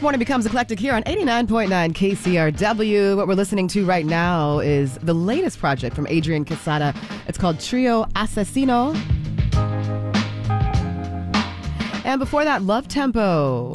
Morning Becomes Eclectic here on 89.9 KCRW. What we're listening to right now is the latest project from Adrian Quesada. It's called Trio Asesino. And before that, Love Tempo.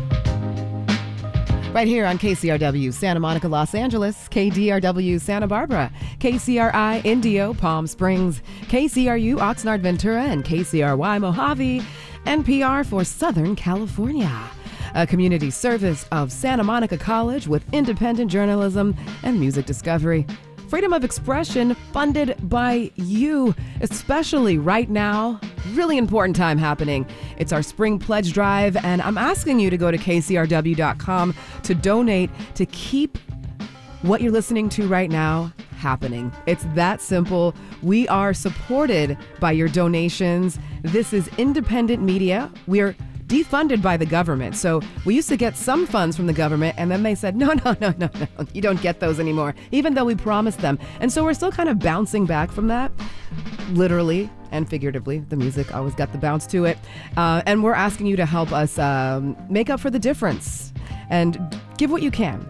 Right here on KCRW, Santa Monica, Los Angeles, KDRW, Santa Barbara, KCRI, Indio, Palm Springs, KCRU, Oxnard, Ventura, and KCRY, Mojave, NPR for Southern California. A community service of Santa Monica College with independent journalism and music discovery. Freedom of expression funded by you, especially right now. Really important time happening. It's our spring pledge drive, and I'm asking you to go to kcrw.com to donate to keep what you're listening to right now happening. It's that simple. We are supported by your donations. This is independent media. We are defunded by the government. So we used to get some funds from the government, and then they said, no, you don't get those anymore, even though we promised them. And so we're still kind of bouncing back from that, literally and figuratively. The music always got the bounce to it. And we're asking you to help us make up for the difference and give what you can,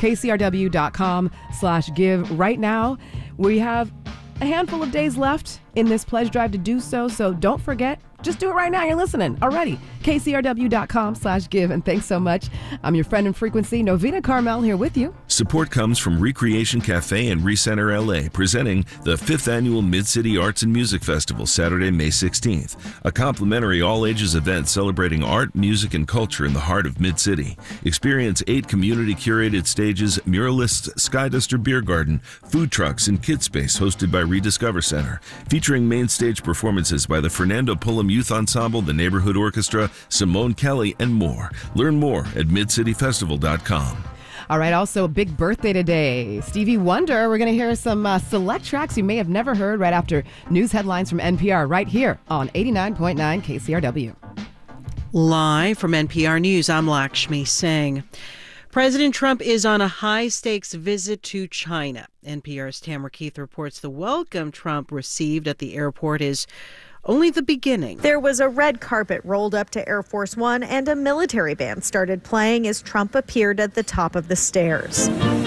kcrw.com/give. Right now, we have a handful of days left in this pledge drive to do so. So don't forget, just do it right now. You're listening already. kcrw.com/give. And thanks so much. I'm your friend in frequency, Novena Carmel, here with you. Support comes from Recreation Cafe and Recenter LA, presenting the 5th Annual Mid-City Arts and Music Festival, Saturday, May 16th. A complimentary all-ages event celebrating art, music, and culture in the heart of Mid-City. Experience 8 community-curated stages, muralists, Skyduster Beer Garden, food trucks, and kid space hosted by Rediscover Center, featuring main stage performances by the Fernando Pullum Youth Ensemble, the Neighborhood Orchestra, Simone Kelly, and more. Learn more at midcityfestival.com. All right, also a big birthday today. Stevie Wonder. We're going to hear some select tracks you may have never heard right after news headlines from NPR right here on 89.9 KCRW. Live from NPR News, I'm Lakshmi Singh. President Trump is on a high-stakes visit to China. NPR's Tamara Keith reports the welcome Trump received at the airport is only the beginning. There was a red carpet rolled up to Air Force One, and a military band started playing as Trump appeared at the top of the stairs.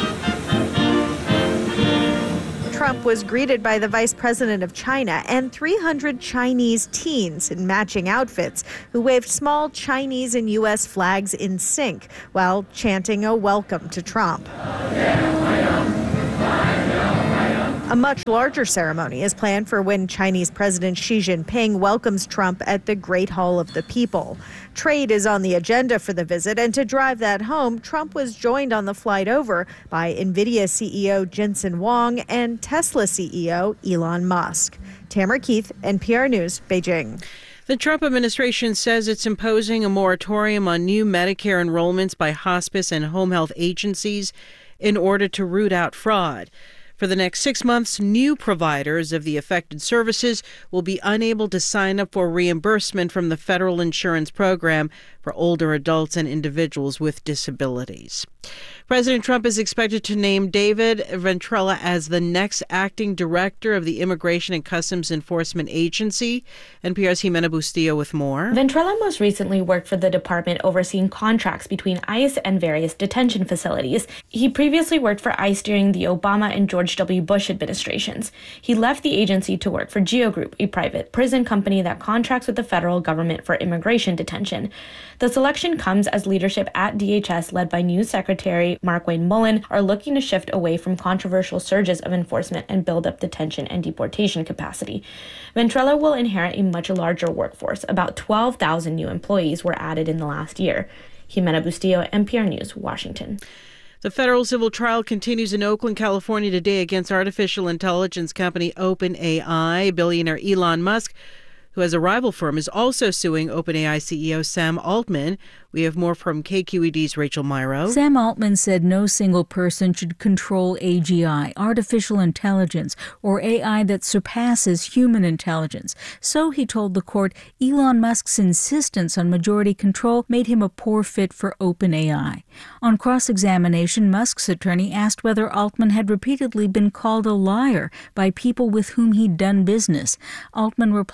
Trump was greeted by the vice president of China and 300 Chinese teens in matching outfits who waved small Chinese and U.S. flags in sync while chanting a welcome to Trump. A much larger ceremony is planned for when Chinese President Xi Jinping welcomes Trump at the Great Hall of the People. Trade is on the agenda for the visit, and to drive that home, Trump was joined on the flight over by NVIDIA CEO Jensen Huang and Tesla CEO Elon Musk. Tamara Keith, NPR News, Beijing. The Trump administration says it's imposing a moratorium on new Medicare enrollments by hospice and home health agencies in order to root out fraud. For the next 6 months, new providers of the affected services will be unable to sign up for reimbursement from the federal insurance program for older adults and individuals with disabilities. President Trump is expected to name David Ventrella as the next acting director of the Immigration and Customs Enforcement Agency. NPR's Jimena Bustillo with more. Ventrella most recently worked for the department overseeing contracts between ICE and various detention facilities. He previously worked for ICE during the Obama and George W. Bush administrations. He left the agency to work for GEO Group, a private prison company that contracts with the federal government for immigration detention. The selection comes as leadership at DHS, led by new Secretary Markwayne Mullin, are looking to shift away from controversial surges of enforcement and build up detention and deportation capacity. Ventrella will inherit a much larger workforce. About 12,000 new employees were added in the last year. Jimena Bustillo, NPR News, Washington. The federal civil trial continues in Oakland, California today against artificial intelligence company OpenAI. Billionaire Elon Musk, who has a rival firm, is also suing OpenAI CEO Sam Altman. We have more from KQED's Rachel Myrow. Sam Altman said no single person should control AGI, artificial intelligence, or AI that surpasses human intelligence. So, he told the court, Elon Musk's insistence on majority control made him a poor fit for OpenAI. On cross-examination, Musk's attorney asked whether Altman had repeatedly been called a liar by people with whom he'd done business. Altman replied, quote,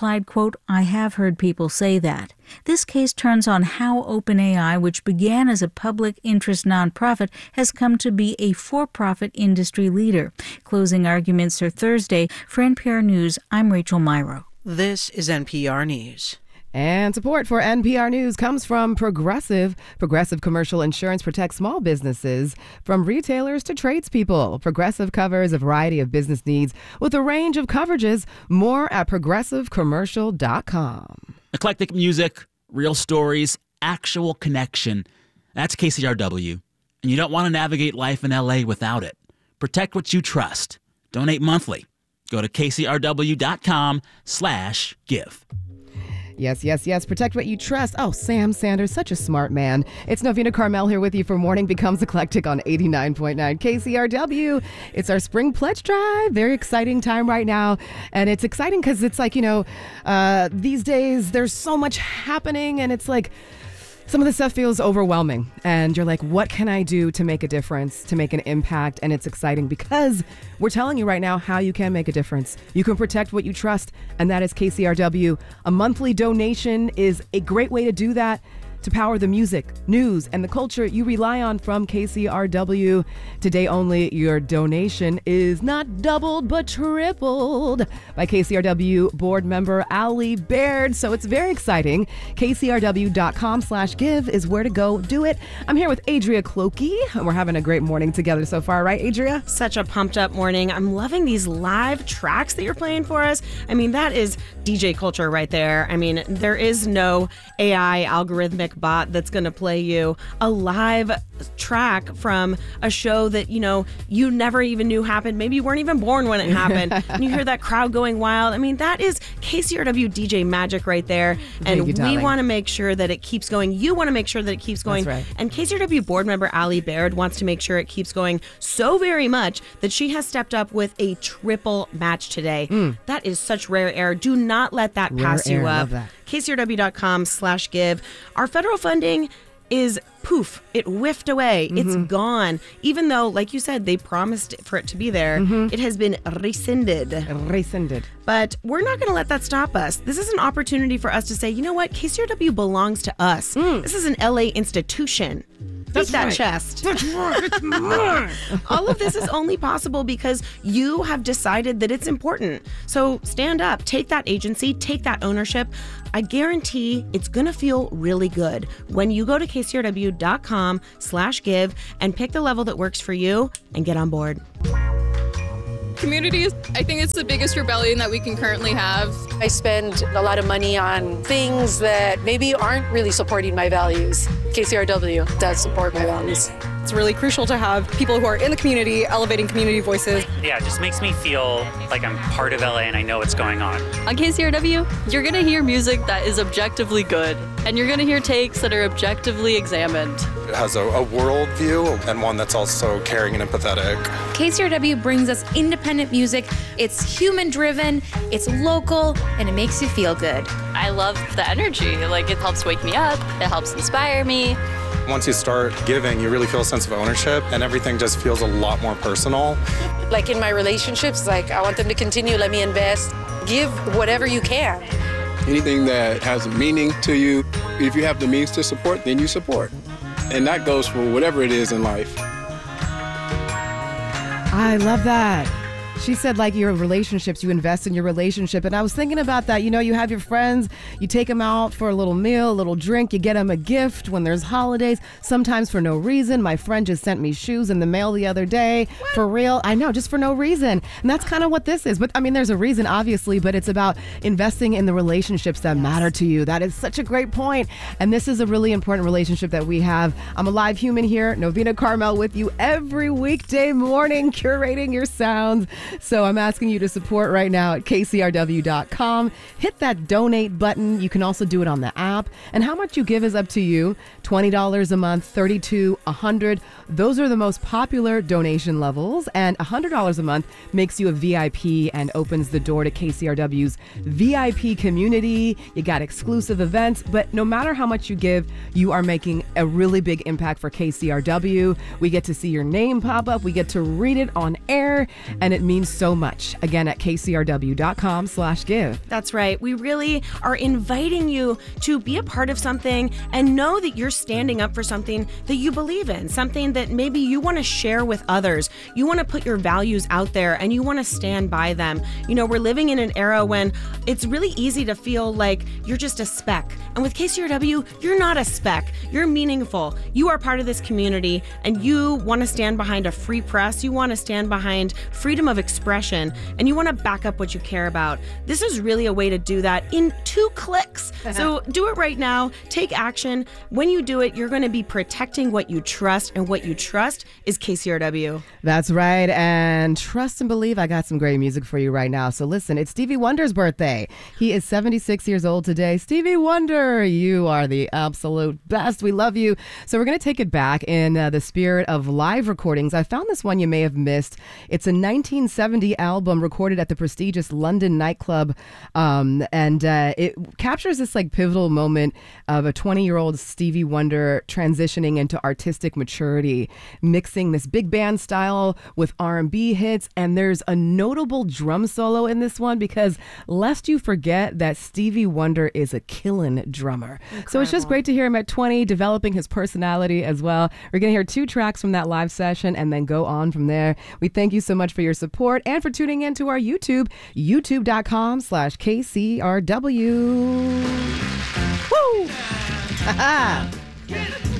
quote, I have heard people say that. This case turns on how OpenAI, which began as a public interest nonprofit, has come to be a for-profit industry leader. Closing arguments are Thursday. For NPR News, I'm Rachel Myrow. This is NPR News. And support for NPR News comes from Progressive. Progressive Commercial Insurance protects small businesses from retailers to tradespeople. Progressive covers a variety of business needs with a range of coverages. More at progressivecommercial.com. Eclectic music, real stories, actual connection. That's KCRW. And you don't want to navigate life in LA without it. Protect what you trust. Donate monthly. Go to kcrw.com/give. Yes, yes, yes. Protect what you trust. Oh, Sam Sanders, such a smart man. It's Novena Carmel here with you for Morning Becomes Eclectic on 89.9 KCRW. It's our spring pledge drive. Very exciting time right now. And it's exciting because it's like, these days there's so much happening and it's like, some of the stuff feels overwhelming and you're like, what can I do to make a difference, to make an impact? And it's exciting because we're telling you right now how you can make a difference. You can protect what you trust, and that is KCRW. A monthly donation is a great way to do that, to power the music, news, and the culture you rely on from KCRW. Today only, your donation is not doubled but tripled by KCRW board member Ali Baird. So it's very exciting. KCRW.com/give is where to go do it. I'm here with Adria Clokey, and we're having a great morning together so far, right, Adria? Such a pumped up morning. I'm loving these live tracks that you're playing for us. I mean, that is DJ culture right there. I mean, there is no AI algorithmic bot that's going to play you a live track from a show that, you never even knew happened. Maybe you weren't even born when it happened. And you hear that crowd going wild. I mean, that is KCRW DJ magic right there. And we want to make sure that it keeps going. You want to make sure that it keeps going. That's right. And KCRW board member Ali Baird wants to make sure it keeps going so very much that she has stepped up with a triple match today. That is such rare air. Do not let that pass you up. KCRW.com/give. Our federal funding is poof, it whiffed away. It's gone. Even though, like you said, they promised for it to be there, it has been rescinded. But we're not going to let that stop us. This is an opportunity for us to say, you know what, KCRW belongs to us. This is an LA institution. Beat that chest. That's right. It's mine. All of this is only possible because you have decided that it's important. So stand up, take that agency, take that ownership. I guarantee it's going to feel really good when you go to KCRW.com/give and pick the level that works for you and get on board. Communities, I think it's the biggest rebellion that we can currently have. I spend a lot of money on things that maybe aren't really supporting my values. KCRW does support my values. It's really crucial to have people who are in the community elevating community voices. Yeah, it just makes me feel like I'm part of LA and I know what's going on. On KCRW, you're going to hear music that is objectively good, and you're going to hear takes that are objectively examined. It has a world view and one that's also caring and empathetic. KCRW brings us independent music. It's human-driven, it's local, and it makes you feel good. I love the energy. Like, it helps wake me up. It helps inspire me. Once you start giving, you really feel a sense of ownership, and everything just feels a lot more personal. Like in my relationships, I want them to continue, let me invest. Give whatever you can. Anything that has meaning to you, if you have the means to support, then you support. And that goes for whatever it is in life. I love that. She said, like, your relationships, you invest in your relationship. And I was thinking about that. You have your friends, you take them out for a little meal, a little drink, you get them a gift when there's holidays, sometimes for no reason. My friend just sent me shoes in the mail the other day. What? For real. I know, just for no reason. And that's kind of what this is. But I mean, there's a reason, obviously, but it's about investing in the relationships that matter to you. That is such a great point. And this is a really important relationship that we have. I'm a live human here, Novena Carmel, with you every weekday morning, curating your sounds. So I'm asking you to support right now at KCRW.com. Hit that donate button. You can also do it on the app. And how much you give is up to you. $20 a month, $32, $100. Those are the most popular donation levels. And $100 a month makes you a VIP and opens the door to KCRW's VIP community. You got exclusive events. But no matter how much you give, you are making a really big impact for KCRW. We get to see your name pop up. We get to read it on air. And it means means so much. Again, at kcrw.com/give. That's right. We really are inviting you to be a part of something and know that you're standing up for something that you believe in, something that maybe you want to share with others. You want to put your values out there and you want to stand by them. You know, we're living in an era when it's really easy to feel like you're just a speck. And with KCRW, you're not a speck. You're meaningful. You are part of this community and you want to stand behind a free press. You want to stand behind freedom of expression and you want to back up what you care about. This is really a way to do that in 2 clicks. So do it right now. Take action. When you do it, you're going to be protecting what you trust, and what you trust is KCRW. That's right. And trust and believe, I got some great music for you right now. So listen, it's Stevie Wonder's birthday. He is 76 years old today. Stevie Wonder, you are the absolute best. We love you. So we're going to take it back in the spirit of live recordings. I found this one you may have missed. It's a 1970 album recorded at the prestigious London nightclub. And it captures this like pivotal moment of a 20-year-old Stevie Wonder transitioning into artistic maturity, mixing this big band style with R&B hits. And there's a notable drum solo in this one because lest you forget that Stevie Wonder is a killin' drummer. Incredible. So it's just great to hear him at 20, developing his personality as well. We're going to hear 2 tracks from that live session and then go on from there. We thank you so much for your support and for tuning in to our YouTube, youtube.com/KCRW. Woo!